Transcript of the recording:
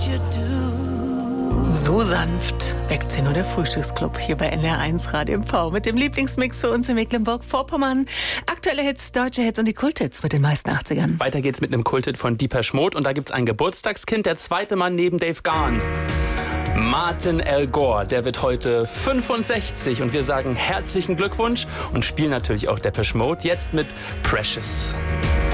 So sanft weckt sie nur der Frühstücksclub hier bei NDR1 Radio MV mit dem Lieblingsmix für uns in Mecklenburg-Vorpommern. Aktuelle Hits, deutsche Hits und die Kulthits mit den meisten 80ern. Weiter geht's mit einem Kulthit von Depeche Mode und da gibt's ein Geburtstagskind, der zweite Mann neben Dave Gahan. Martin Al Gore, der wird heute 65 und wir sagen herzlichen Glückwunsch und spielen natürlich auch Depeche Mode jetzt mit Precious.